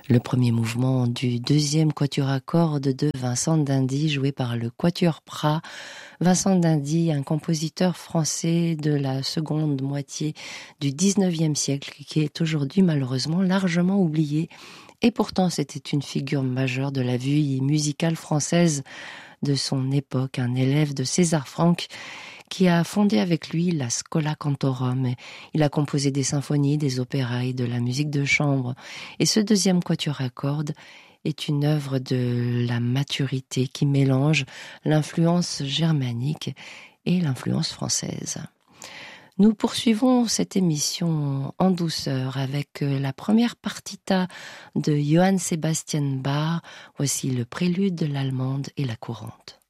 Le premier mouvement du deuxième quatuor à cordes de Vincent d'Indy, joué par le Quatuor Prat. Vincent d'Indy, un compositeur français de la seconde moitié du 19e siècle, qui est aujourd'hui malheureusement largement oublié. Et pourtant, c'était une figure majeure de la vie musicale française de son époque, un élève de César Franck, qui a fondé avec lui la Schola Cantorum. Il a composé des symphonies, des opéras et de la musique de chambre. Et ce deuxième quatuor à cordes est une œuvre de la maturité qui mélange l'influence germanique et l'influence française. Nous poursuivons cette émission en douceur avec la première partita de Johann Sebastian Bach. Voici le prélude de l'allemande et la courante.